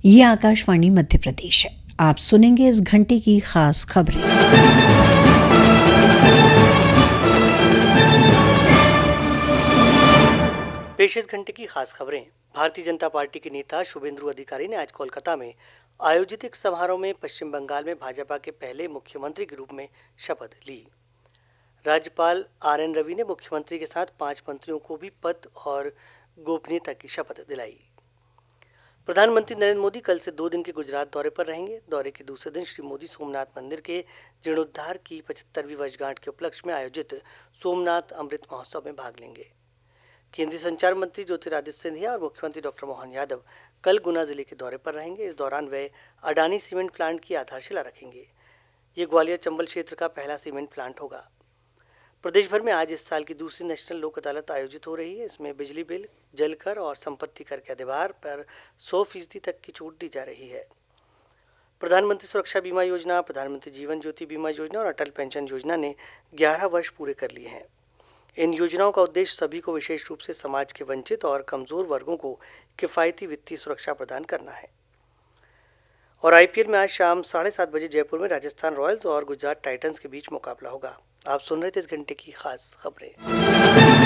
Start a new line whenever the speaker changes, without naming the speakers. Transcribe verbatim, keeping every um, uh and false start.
ये आकाशवाणी मध्य प्रदेश है। आप सुनेंगे इस घंटे की खास खबरें।
पेश इस घंटे की खास खबरें। भारतीय जनता पार्टी के नेता शुभेंदु अधिकारी ने आज कोलकाता में आयोजित एक समारोह में पश्चिम बंगाल में भाजपा के पहले मुख्यमंत्री के रूप में शपथ ली। राज्यपाल आर एन रवि ने मुख्यमंत्री के साथ पांच मंत्रियों को भी पद और गोपनीयता की शपथ दिलाई। प्रधानमंत्री नरेंद्र मोदी कल से दो दिन के गुजरात दौरे पर रहेंगे। दौरे के दूसरे दिन श्री मोदी सोमनाथ मंदिर के जीर्णोद्धार की पचहत्तरवीं वर्षगांठ के उपलक्ष्य में आयोजित सोमनाथ अमृत महोत्सव में भाग लेंगे। केंद्रीय संचार मंत्री ज्योतिरादित्य सिंधिया और मुख्यमंत्री डॉक्टर मोहन यादव कल गुना जिले के दौरे पर रहेंगे। इस दौरान वे अडानी सीमेंट प्लांट की आधारशिला रखेंगे। ये ग्वालियर चंबल क्षेत्र का पहला सीमेंट प्लांट होगा। प्रदेश भर में आज इस साल की दूसरी नेशनल लोक अदालत आयोजित हो रही है। इसमें बिजली बिल, जल कर और संपत्ति कर के अधिभार पर सौ फीसदी तक की छूट दी जा रही है। प्रधानमंत्री सुरक्षा बीमा योजना, प्रधानमंत्री जीवन ज्योति बीमा योजना और अटल पेंशन योजना ने ग्यारह वर्ष पूरे कर लिए हैं। इन योजनाओं का उद्देश्य सभी को विशेष रूप से समाज के वंचित और कमजोर वर्गों को किफायती वित्तीय सुरक्षा प्रदान करना है। और आईपीएल में आज शाम साढ़े सात बजे जयपुर में राजस्थान रॉयल्स और गुजरात टाइटंस के बीच मुकाबला होगा। आप सुन रहे थे इस घंटे की खास खबरें।